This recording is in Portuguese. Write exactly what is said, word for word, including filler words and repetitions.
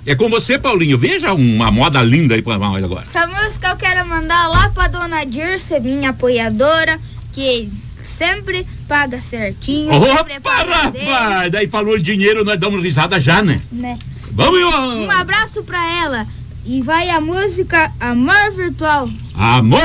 É com você, Paulinho. Veja uma moda linda aí pra nós agora. Essa música eu quero mandar lá pra dona Dirce, minha apoiadora, que sempre paga certinho. Opa, rapaz! Daí falou de dinheiro, nós damos risada já, né? Né? Vamos, Ivan! Um abraço pra ela. E vai a música Amor Virtual. Amor!